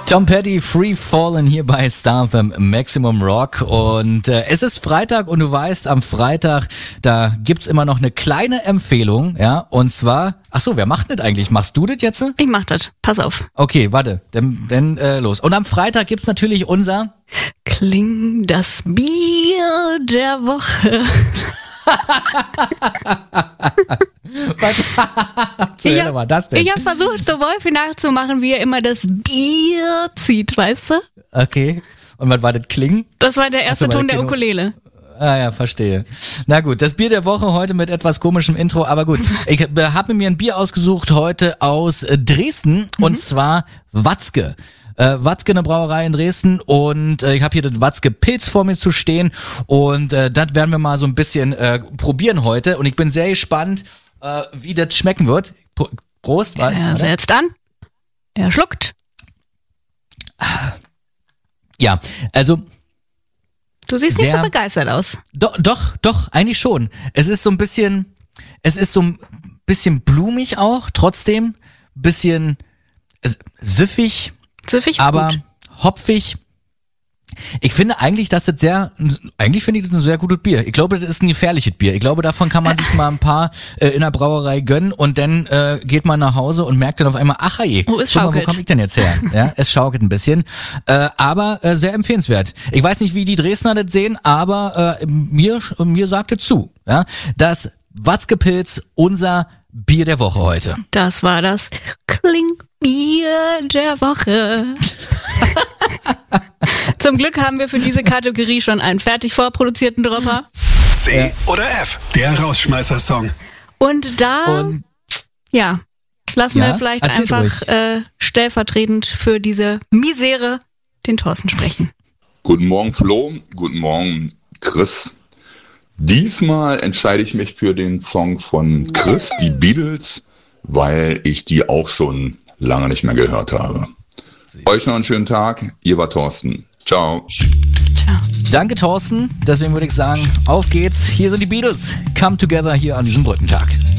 Tom Petty, Free Fallen hier bei Star FM Maximum Rock und es ist Freitag und du weißt, am Freitag, da gibt's immer noch eine kleine Empfehlung, ja, und zwar, wer macht das eigentlich? Machst du das jetzt? Ich mach das, pass auf. Okay, warte, dann los. Und am Freitag gibt's natürlich unser Kling, das Bier der Woche. war das denn? Ich habe versucht, so Wolfi nachzumachen, wie er immer das Bier zieht, weißt du? Okay. Und was war das? Kling? Das war der erste Ton der Ukulele. Ah ja, verstehe. Na gut, das Bier der Woche heute mit etwas komischem Intro, aber gut. Ich habe mir ein Bier ausgesucht heute aus Dresden und zwar Watzke. Watzke, eine Brauerei in Dresden und ich habe hier das Watzke Pilz vor mir zu stehen und das werden wir mal so ein bisschen probieren heute und ich bin sehr gespannt, wie das schmecken wird. Prost. Er setzt an. Er schluckt. Ja, also du siehst nicht so begeistert aus. Doch, eigentlich schon. Es ist so ein bisschen blumig auch, trotzdem bisschen süffig. Süffig ist aber gut. Hopfig. Ich finde eigentlich, dass das eigentlich finde ich das ein sehr gutes Bier. Ich glaube, das ist ein gefährliches Bier. Ich glaube, davon kann man sich mal ein paar in der Brauerei gönnen und dann geht man nach Hause und merkt dann auf einmal, ach hey, es schaukelt. wo komme ich denn jetzt her? Ja, es schaukelt ein bisschen, aber sehr empfehlenswert. Ich weiß nicht, wie die Dresdner das sehen, aber mir sagt es zu, ja, dass Watzke Pilz unser Bier der Woche heute. Das war das Klingbier der Woche. Zum Glück haben wir für diese Kategorie schon einen fertig vorproduzierten Dropper. C oder F, der Rausschmeißer-Song. Und lassen wir vielleicht einfach stellvertretend für diese Misere den Thorsten sprechen. Guten Morgen Flo, guten Morgen Chris. Diesmal entscheide ich mich für den Song von Chris, die Beatles, weil ich die auch schon lange nicht mehr gehört habe. Euch noch einen schönen Tag, ihr war Thorsten. Ciao. Ciao. Danke Thorsten, deswegen würde ich sagen, auf geht's, hier sind die Beatles, Come Together hier an diesem Brückentag.